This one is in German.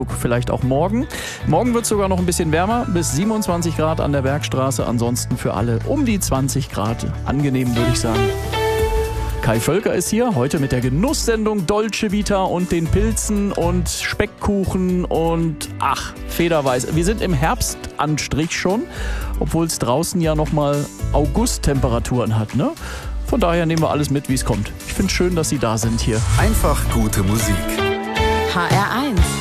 Vielleicht auch morgen. Morgen wird es sogar noch ein bisschen wärmer, bis 27 Grad an der Bergstraße. Ansonsten für alle um die 20 Grad. Angenehm, würde ich sagen. Kai Völker ist hier, heute mit der Genusssendung Dolce Vita und den Pilzen und Speckkuchen und Federweiß. Wir sind im Herbstanstrich schon, obwohl es draußen ja nochmal August-Temperaturen hat, ne? Von daher nehmen wir alles mit, wie es kommt. Ich finde es schön, dass Sie da sind hier. Einfach gute Musik. HR1